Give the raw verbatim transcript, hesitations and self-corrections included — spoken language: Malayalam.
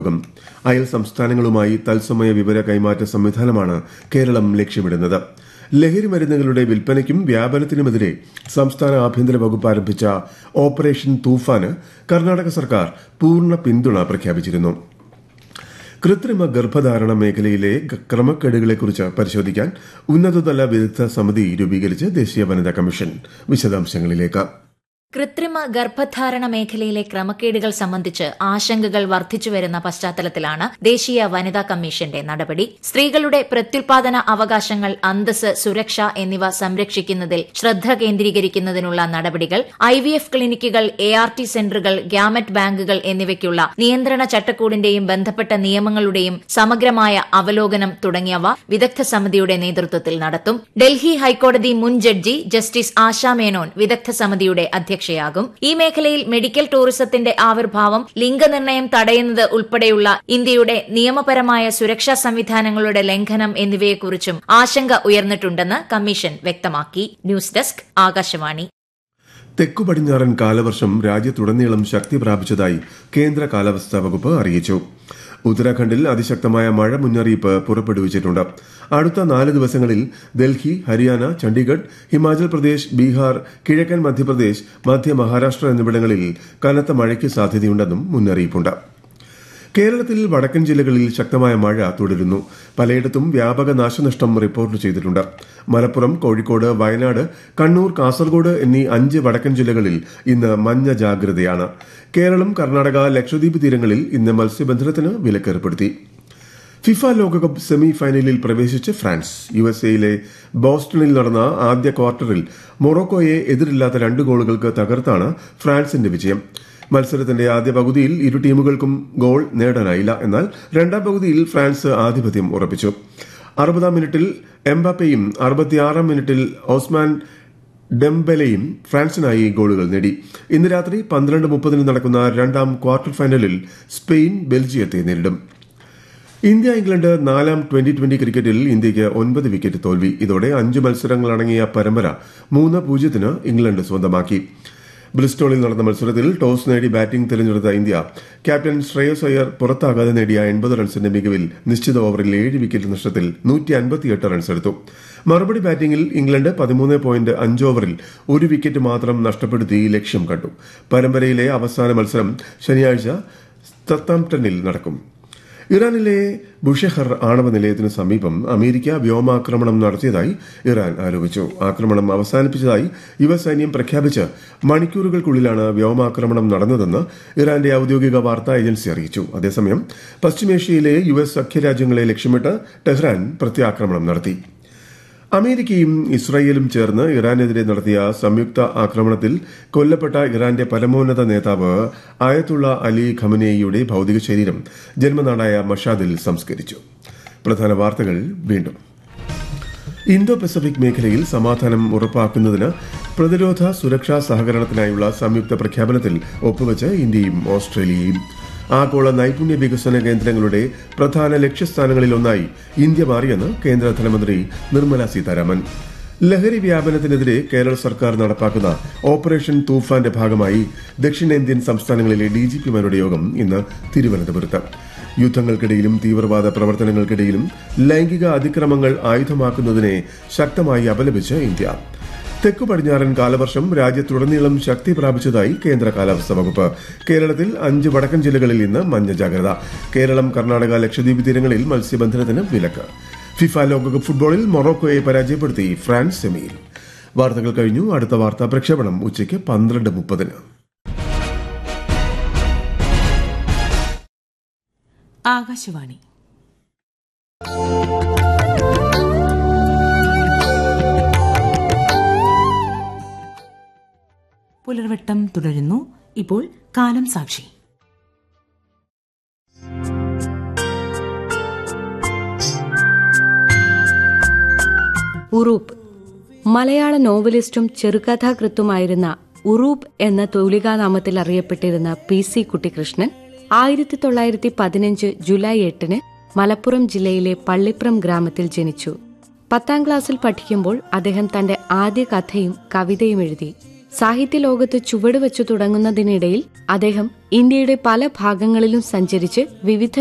അയൽ സംസ്ഥാനങ്ങളുമായി തത്സമയ വിവര കൈമാറ്റ സംവിധാനമാണ് കേരളം ലക്ഷ്യമിടുന്നത്. ലഹരി മരുന്നുകളുടെ വിൽപ്പനയ്ക്കും വ്യാപനത്തിനുമെതിരെ സംസ്ഥാന ആഭ്യന്തര വകുപ്പ് ആരംഭിച്ച ഓപ്പറേഷൻ തൂഫാന് കർണാടക സർക്കാർ പൂർണ്ണ പിന്തുണ പ്രഖ്യാപിച്ചിരുന്നു. കൃത്രിമ ഗർഭധാരണ മേഖലയിലെ ക്രമക്കേടുകളെക്കുറിച്ച് പരിശോധിക്കാൻ ഉന്നതതല വിദഗ്ധ സമിതി രൂപീകരിച്ച് ദേശീയ വനിതാ കമ്മീഷൻ. വിശദാംശങ്ങളിലേക്ക്. കൃത്രിമ ഗർഭധാരണ മേഖലയിലെ ക്രമക്കേടുകൾ സംബന്ധിച്ച് ആശങ്കകൾ വർദ്ധിച്ചുവരുന്ന പശ്ചാത്തലത്തിലാണ് ദേശീയ വനിതാ കമ്മീഷന്റെ നടപടി. സ്ത്രീകളുടെ പ്രത്യുൽപാദന അവകാശങ്ങൾ, അന്തസ്, സുരക്ഷ എന്നിവ സംരക്ഷിക്കുന്നതിൽ ശ്രദ്ധ കേന്ദ്രീകരിക്കുന്നതിനുള്ള നടപടികൾ, ഐ വി എഫ് ക്ലിനിക്കുകൾ, എ ആർ ടി സെന്ററുകൾ, ഗ്യാമറ്റ് ബാങ്കുകൾ എന്നിവയ്ക്കുള്ള നിയന്ത്രണ ചട്ടക്കൂടിന്റെയും ബന്ധപ്പെട്ട നിയമങ്ങളുടെയും സമഗ്രമായ അവലോകനം തുടങ്ങിയവ വിദഗ്ധ സമിതിയുടെ നേതൃത്വത്തിൽ നടത്തും. ഡൽഹി ഹൈക്കോടതി മുൻ ജഡ്ജി ജസ്റ്റിസ് ആശാ മേനോൻ വിദഗ്ധ സമിതിയുടെ അധ്യക്ഷ യാകും. ഈ മേഖലയിൽ മെഡിക്കൽ ടൂറിസത്തിന്റെ ആവിർഭാവം, ലിംഗനിർണ്ണയം തടയുന്നത് ഉൾപ്പെടെയുള്ള ഇന്ത്യയുടെ നിയമപരമായ സുരക്ഷാ സംവിധാനങ്ങളുടെ ലംഘനം എന്നിവയെക്കുറിച്ചും ആശങ്ക ഉയർന്നിട്ടുണ്ടെന്ന് കമ്മീഷൻ വ്യക്തമാക്കി. News desk, Akashvani. തെക്കു പടിഞ്ഞാറൻ കാലവർഷം രാജ്യത്തുടനീളം ശക്തി പ്രാപിച്ചതായി കേന്ദ്ര കാലാവസ്ഥാ വകുപ്പ് അറിയിച്ചു. ഉത്തരാഖണ്ഡിൽ അതിശക്തമായ മഴ മുന്നറിയിപ്പ് പുറപ്പെടുവിച്ചിട്ടുണ്ട്. അടുത്ത നാല് ദിവസങ്ങളിൽ ഡൽഹി, ഹരിയാന, ചണ്ഡീഗഡ്, ഹിമാചൽ പ്രദേശ്, ബീഹാർ, കിഴക്കൻ മധ്യപ്രദേശ്, മധ്യ മഹാരാഷ്ട്ര എന്നിവിടങ്ങളിൽ കനത്ത മഴയ്ക്ക് സാധ്യതയുണ്ടെന്നും മുന്നറിയിപ്പുണ്ട്. കേരളത്തിൽ വടക്കൻ ജില്ലകളിൽ ശക്തമായ മഴ തുടരുന്നു. പലയിടത്തും വ്യാപക നാശനഷ്ടം റിപ്പോർട്ട് ചെയ്തിട്ടുണ്ട്. മലപ്പുറം, കോഴിക്കോട്, വയനാട്, കണ്ണൂർ, കാസർഗോഡ് എന്നീ അഞ്ച് വടക്കൻ ജില്ലകളിൽ ഇന്ന് മഞ്ഞ ജാഗ്രതയാണ്. കേരളം, കർണാടക, ലക്ഷദ്വീപ് തീരങ്ങളിൽ ഇന്ന് മത്സ്യബന്ധനത്തിന് വിലക്കേർപ്പെടുത്തി. ഫിഫ ലോകകപ്പ് സെമി ഫൈനലിൽ പ്രവേശിച്ച് ഫ്രാൻസ്. യു എസ് എയിലെ ബോസ്റ്റണിൽ നടന്ന ആദ്യ ക്വാർട്ടറിൽ മൊറോക്കോയെ എതിരില്ലാത്ത രണ്ട് ഗോളുകൾക്ക് തകർത്താണ് ഫ്രാൻസിന്റെ വിജയം. മത്സരത്തിന്റെ ആദ്യ പകുതിയിൽ ഇരു ടീമുകൾക്കും ഗോൾ നേടാനായില്ല. എന്നാൽ രണ്ടാം പകുതിയിൽ ഫ്രാൻസ് ആധിപത്യം ഉറപ്പിച്ചു. അറുപതാം മിനിറ്റിൽ എംബാപ്പയും അറുപത്തിയാറാം മിനിറ്റിൽ ഓസ്മാൻ ഡെംബെലയും ഫ്രാൻസിനായി ഗോളുകൾ നേടി. ഇന്ന് രാത്രി പന്ത്രണ്ട് മുപ്പതിന് നടക്കുന്ന രണ്ടാം ക്വാർട്ടർ ഫൈനലിൽ സ്പെയിൻ ബെൽജിയത്തെ നേരിടും. ഇന്ത്യ ഇംഗ്ലണ്ട് നാലാം ട്വന്റി ട്വന്റി ക്രിക്കറ്റിൽ ഇന്ത്യയ്ക്ക് ഒൻപത് വിക്കറ്റ് തോൽവി. ഇതോടെ അഞ്ച് മത്സരങ്ങളടങ്ങിയ പരമ്പര മൂന്ന് പൂജ്യത്തിന് ഇംഗ്ലണ്ട് സ്വന്തമാക്കി. ബ്രിസ്റ്റോളിൽ നടന്ന മത്സരത്തിൽ ടോസ് നേടി ബാറ്റിംഗ് തിരഞ്ഞെടുത്ത ഇന്ത്യ ക്യാപ്റ്റൻ ശ്രേയസ് അയ്യർ പുറത്താകാതെ നേടിയ എൺപത് റൺസിന്റെ മികവിൽ നിശ്ചിത ഓവറിൽ ഏഴ് വിക്കറ്റ് നഷ്ടത്തിൽ നൂറ്റി അൻപത്തിയെട്ട് റൺസ് എടുത്തു. മറുപടി ബാറ്റിംഗിൽ ഇംഗ്ലണ്ട് പതിമൂന്ന് പോയിന്റ് അഞ്ച് ഓവറിൽ ഒരു വിക്കറ്റ് മാത്രം നഷ്ടപ്പെടുത്തി ലക്ഷ്യം കണ്ടു. പരമ്പരയിലെ അവസാന മത്സരം ശനിയാഴ്ച സത്താംപ്ടണിൽ നടക്കും. ഇറാനിലെ ബുഷെഹർ ആണവ നിലയത്തിന് സമീപം അമേരിക്ക വ്യോമാക്രമണം നടത്തിയതായി ഇറാൻ ആരോപിച്ചു. ആക്രമണം അവസാനിപ്പിച്ചതായി യു എസ് സൈന്യം പ്രഖ്യാപിച്ച് മണിക്കൂറുകൾക്കുള്ളിലാണ് വ്യോമാക്രമണം നടന്നതെന്ന് ഇറാന്റെ ഔദ്യോഗിക വാർത്താ ഏജൻസി അറിയിച്ചു. അതേസമയം പശ്ചിമേഷ്യയിലെ യു എസ് സഖ്യരാജ്യങ്ങളെ ലക്ഷ്യമിട്ട് ടെഹ്റാൻ പ്രത്യാക്രമണം നടത്തി. അമേരിക്കയും ഇസ്രായേലും ചേർന്ന് ഇറാനെതിരെ നടത്തിയ സംയുക്ത ആക്രമണത്തിൽ കൊല്ലപ്പെട്ട ഇറാന്റെ പരമോന്നത നേതാവ് ആയത്തുള്ള അലി ഖമനേയിയുടെ ഭൌതിക ശരീരം ജന്മനാടായ മഷാദിൽ സംസ്കരിച്ചു. പ്രധാന വാർത്തകൾ വീണ്ടും. ഇന്തോ പസഫിക് മേഖലയിൽ സമാധാനം ഉറപ്പാക്കുന്നതിന് പ്രതിരോധ സുരക്ഷാ സഹകരണത്തിനായുള്ള സംയുക്ത പ്രഖ്യാപനത്തിൽ ഒപ്പുവച്ച് ഇന്ത്യയും ഓസ്ട്രേലിയയും. ആഗോള നൈപുണ്യ വികസന കേന്ദ്രങ്ങളുടെ പ്രധാന ലക്ഷ്യസ്ഥാനങ്ങളിലൊന്നായി ഇന്ത്യ മാറിയെന്ന് കേന്ദ്ര ധനമന്ത്രി നിർമ്മല സീതാരാമൻ. ലഹരി വ്യാപനത്തിനെതിരെ കേരള സർക്കാർ നടപ്പാക്കുന്ന ഓപ്പറേഷൻ തൂഫാന്റെ ഭാഗമായി ദക്ഷിണേന്ത്യൻ സംസ്ഥാനങ്ങളിലെ ഡിജിപിമാരുടെ യോഗം ഇന്ന് തിരുവനന്തപുരത്ത്. യുദ്ധങ്ങൾക്കിടയിലും തീവ്രവാദ പ്രവർത്തനങ്ങൾക്കിടയിലും ലൈംഗിക അതിക്രമങ്ങൾ ആയുധമാക്കുന്നതിനെ ശക്തമായി അപലപിച്ച് ഇന്ത്യ. തെക്കു പടിഞ്ഞാറൻ കാലവർഷം രാജ്യത്തുടനീളം ശക്തി പ്രാപിച്ചതായി കേന്ദ്ര കാലാവസ്ഥാ വകുപ്പ്. കേരളത്തിൽ അഞ്ച് വടക്കൻ ജില്ലകളിൽ ഇന്ന് മഞ്ഞ ജാഗ്രത. കേരളം, കർണാടക, ലക്ഷദ്വീപ് തീരങ്ങളിൽ മത്സ്യബന്ധനത്തിന് വിലക്ക്. ഫിഫ ലോകകപ്പ് ഫുട്ബോളിൽ മൊറോക്കോയെ പരാജയപ്പെടുത്തി ഫ്രാൻസ് സെമിയിൽ. വാർത്തകൾ കഴിഞ്ഞു. അടുത്ത വാർത്താ പ്രക്ഷേപണം ഉച്ചയ്ക്ക് പന്ത്രണ്ട് മുപ്പതിന്. ആകാശവാണി. പുലർവട്ടം തുടരുന്നു. ഇപ്പോൾ കാലം സാക്ഷി. ഉറൂപ്പ്. മലയാള നോവലിസ്റ്റും ചെറുകഥാകൃത്തുമായിരുന്ന ഉറൂപ്പ് എന്ന തൂലികാനാമത്തിൽ അറിയപ്പെട്ടിരുന്ന പി സി കുട്ടിക്കൃഷ്ണൻ ആയിരത്തി തൊള്ളായിരത്തി പതിനഞ്ച് ജൂലൈ എട്ടിന് മലപ്പുറം ജില്ലയിലെ പള്ളിപ്രം ഗ്രാമത്തിൽ ജനിച്ചു. പത്താം ക്ലാസ്സിൽ പഠിക്കുമ്പോൾ അദ്ദേഹം തന്റെ ആദ്യ കഥയും കവിതയും എഴുതി. സാഹിത്യലോകത്ത് ചുവടുവെച്ചു തുടങ്ങുന്നതിനിടയിൽ അദ്ദേഹം ഇന്ത്യയുടെ പല ഭാഗങ്ങളിലും സഞ്ചരിച്ച് വിവിധ